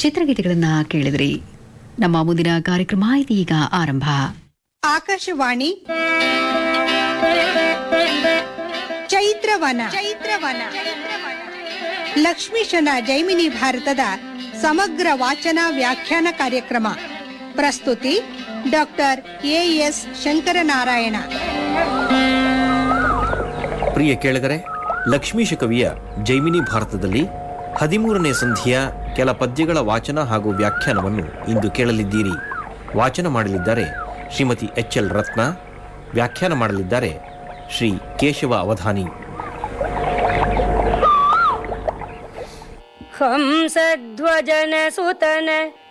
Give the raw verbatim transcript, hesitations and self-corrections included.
ಚಿತ್ರಗೀತೆಗಳನ್ನ ಕೇಳಿದ್ರಿ. ನಮ್ಮ ಮುಂದಿನ ಕಾರ್ಯಕ್ರಮ ಇದೀಗ ಆರಂಭ. ಆಕಾಶವಾಣಿ ಚೈತ್ರವನ ಚೈತ್ರವನ ಲಕ್ಷ್ಮೀಶನ ಜೈಮಿನಿ ಭಾರತದ ಸಮಗ್ರ ವಾಚನ ವ್ಯಾಖ್ಯಾನ ಕಾರ್ಯಕ್ರಮ. ಪ್ರಸ್ತುತಿ ಡಾಕ್ಟರ್ ಎ ಎಸ್ ಶಂಕರನಾರಾಯಣ. ಪ್ರಿಯ ಕೇಳಿದರೆ, ಲಕ್ಷ್ಮೀಶ ಕವಿಯ ಜೈಮಿನಿ ಭಾರತದಲ್ಲಿ ಹದಿಮೂರನೇ ಸಂಧಿಯ ಕೆಲ ಪದ್ಯಗಳ ವಾಚನ ಹಾಗೂ ವ್ಯಾಖ್ಯಾನವನ್ನು ಇಂದು ಕೇಳಲಿದ್ದೀರಿ. ವಾಚನ ಮಾಡಲಿದ್ದಾರೆ ಶ್ರೀಮತಿ ಎಚ್ ಎಲ್ ರತ್ನ. ವ್ಯಾಖ್ಯಾನ ಮಾಡಲಿದ್ದಾರೆ ಶ್ರೀ ಕೇಶವ ಅವಧಾನಿ. ಹಂಸಧ್ವಜನ ಸುತನ